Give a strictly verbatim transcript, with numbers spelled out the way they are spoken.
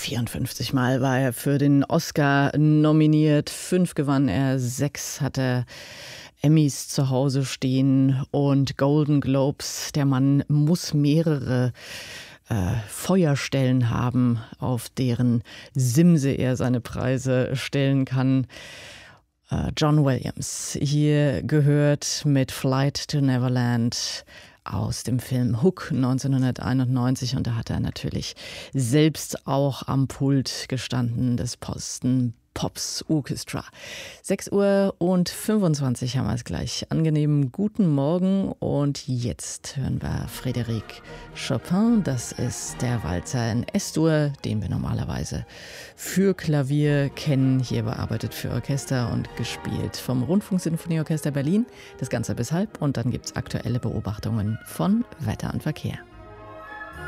vierundfünfzig Mal war er für den Oscar nominiert. Fünf gewann er, sechs hat er Emmys zu Hause stehen und Golden Globes. Der Mann muss mehrere äh, Feuerstellen haben, auf deren Simse er seine Preise stellen kann. Äh, John Williams, hier gehört mit Flight to Neverland aus dem Film Hook neunzehnhunderteinundneunzig, und da hat er natürlich selbst auch am Pult gestanden des Boston Pops Orchestra. sechs Uhr und fünfundzwanzig haben wir es gleich. Angenehmen guten Morgen, und jetzt hören wir Frédéric Chopin. Das ist der Walzer in S-Dur, den wir normalerweise für Klavier kennen. Hier bearbeitet für Orchester und gespielt vom Rundfunksinfonieorchester Berlin. Das Ganze bis halb, und dann gibt es aktuelle Beobachtungen von Wetter und Verkehr.